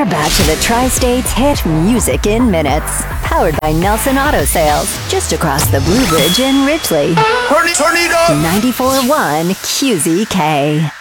We're back to the Tri-States hit Music in Minutes. Powered by Nelson Auto Sales, just across the Blue Bridge in Ridgely. Turn it up! 94.1 QZK.